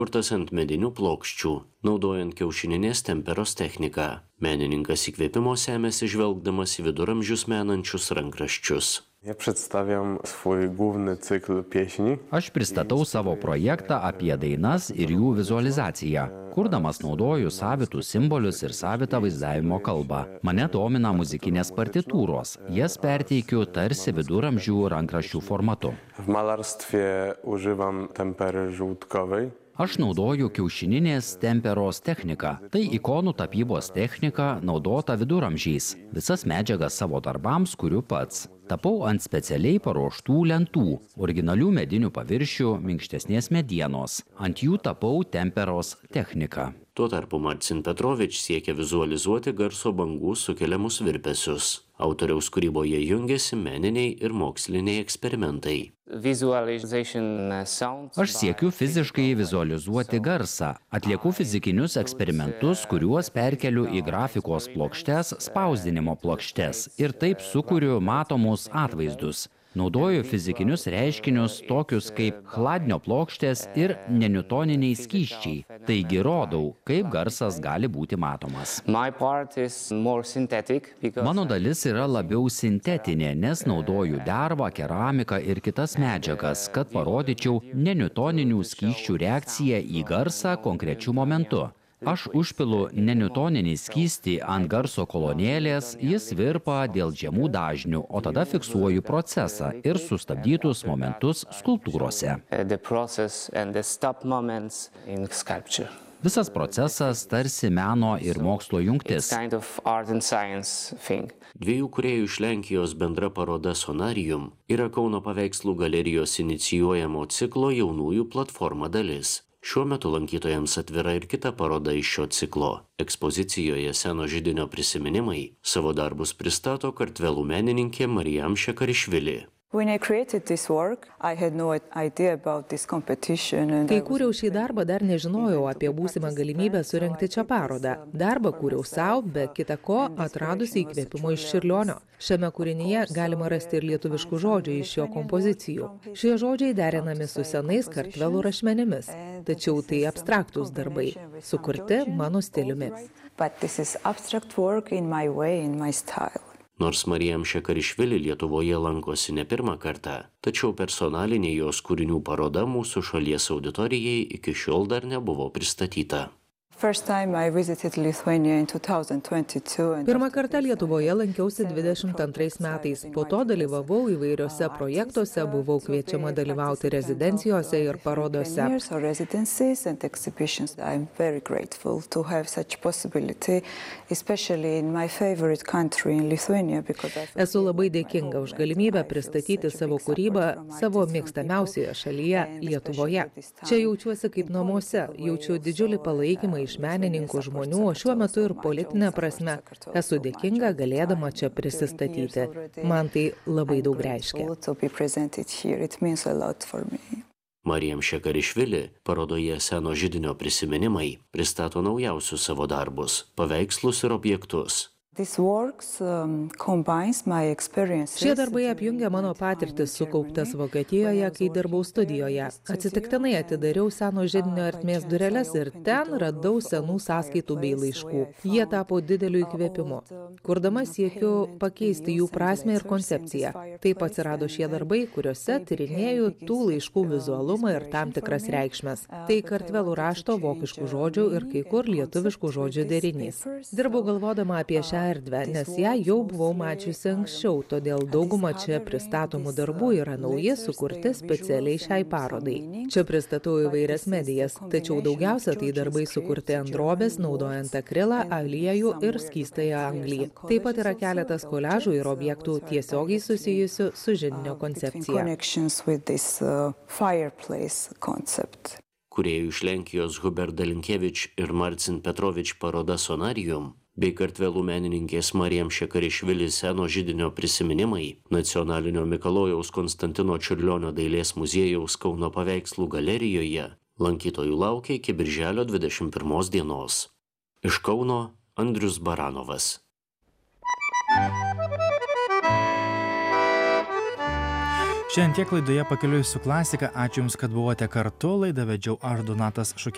kurtas ant medinių plokščių, naudojant kiaušininės temperos techniką. Menininkas įkvėpimo semėsi žvelgdamas į viduramžius menančius rankraščius. Ja przedstawiam swój główny cykl pieśni. Aš pristatau savo projektą apie dainas ir jų vizualizaciją. Kurdamas naudoju savitus simbolius ir savitą vaizdavimo kalbą. Mane domina muzikinės partitūros. Jas perteikiu tarsi viduramžių rankraščių formatu. W malarstwie używam tempery żółtkowej. Aš naudoju kiaušininės temperos techniką. Tai ikonų tapybos technika naudota viduramžiais. Visas medžiagas savo darbams kuriu pats. Tapau ant specialiai paruoštų lentų, originalių medinių paviršių, minkštesnės medienos. Ant jų tapau temperos techniką. Tuo tarpu Marcin Petrovič siekia vizualizuoti garso bangų sukeliamus virpesius. Autoriaus kūryboje jungiasi meniniai ir moksliniai eksperimentai. Aš siekiu fiziškai vizualizuoti garsą. Atlieku fizikinius eksperimentus, kuriuos perkeliu į grafikos plokštes, spausdinimo plokštes ir taip sukuriu matomus atvaizdus. Naudoju fizikinius reiškinius tokius kaip chladnio plokštės ir neniutoniniai skysčiai. Taigi rodau, kaip garsas gali būti matomas. Mano dalis yra labiau sintetinė, nes naudoju dervą, keramiką ir kitas medžiagas, kad parodyčiau neniutoninių skysčių reakciją į garsą konkrečiu momentu. Aš užpilu neniutoninį skystį ant garso kolonėlės, jis virpa dėl žemų dažnių, o tada fiksuoju procesą ir sustabdytus momentus skulptūrose. Visas procesas tarsi meno ir mokslo jungtis. Dviejų kūrėjų iš Lenkijos bendra paroda Sonarium yra Kauno paveikslų galerijos inicijuojamo ciklo jaunųjų platforma dalis. Šiuo metu lankytojams atvira ir kita paroda iš šio ciklo. Ekspozicijoje Seno židinio prisiminimai savo darbus pristato Kartvelų menininkė Marijam Šekarišvili. Kai kūriau šį darbą, dar nežinojau apie būsimą galimybę surengti čia parodą. Darbą kūriau savo, be kita ko, atradusi įkvėpimo iš Čiurlionio. Šiame kūrinyje galima rasti ir lietuviškų žodžių iš jo kompozicijų. Šie žodžiai derinami su senais Kartvelų rašmenimis. Tačiau tai abstraktus darbai, sukurti mano stiliumi. Nors Marijam Šekarišvili Lietuvoje lankosi ne pirmą kartą, tačiau personalinė jos kūrinių paroda mūsų šalies auditorijai iki šiol dar nebuvo pristatyta. Pirmą kartą Lietuvoje lankiausi 22 metais. Po to dalyvavau įvairiose projektuose, buvau kviečiama dalyvauti rezidencijose ir parodose. Esu labai dėkinga už galimybę pristatyti savo kūrybą savo mėgstamiausioje šalyje, Lietuvoje. Čia jaučiuosi kaip namuose, jaučiu didžiulį palaikymą iš menininkų žmonių, o šiuo metu ir politinė prasme esu dėkinga galėdama čia prisistatyti. Man tai labai daug reiškia. Marijam Šekarišvili parodoje Seno židinio prisiminimai pristato naujausius savo darbus, paveikslus ir objektus. Šie darbai apjungia mano patirtis sukauptas Vokietijoje, kai dirbau studijoje. Atsitiktinai atidariau Seno židinio ertmės dureles ir ten radau senų sąskaitų bei laiškų. Jie tapo dideliu įkvėpimu. Kurdama siekiu pakeisti jų prasmę ir koncepciją. Taip atsirado šie darbai, kuriuose tyrinėju tų laiškų vizualumą ir tam tikras reikšmes. Tai Kartvelų rašto vokiškų žodžių ir kai kur lietuviškų žodžių derinys. Dirbau galvodama apie šią erdvę, nes ją jau buvau mačiusi anksčiau, todėl dauguma čia pristatomų darbų yra nauji, sukurti specialiai šiai parodai. Čia pristatau įvairias medijas, tačiau daugiausia tai darbai sukurti ant drobės, naudojant akrilą, aliejų ir skystąją anglį. Taip pat yra keletas koliažų ir objektų tiesiogiai susijusių su židinio koncepcija. Kūrėjų iš Lenkijos Hubert Dalinkievič ir Marcin Petrovič paroda Sonarium bei Kartvelų menininkės Marijam Šekarišvili Seno židinio prisiminimai Nacionalinio Mikalojaus Konstantino Čiurlionio dailės muziejaus Kauno paveikslų galerijoje lankytojų laukia iki birželio 21 dienos. Iš Kauno Andrius Baranovas. Šiandien tiek laidoje Pakeliui su klasika. Ačiū Jums, kad buvote kartu. Laidą vedžiau aš, Donatas Šukelis.